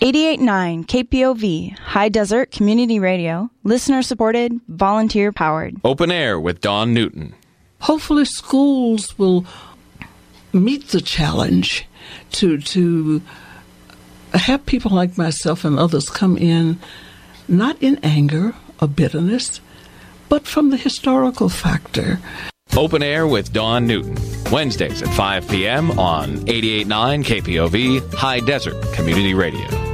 88.9 KPOV, High Desert Community Radio, listener-supported, volunteer-powered. Open Air with Dawn Newton. Hopefully schools will meet the challenge to have people like myself and others come in, not in anger or bitterness, but from the historical factor. Open Air with Dawn Newton, Wednesdays at 5 p.m. on 88.9 KPOV, High Desert Community Radio.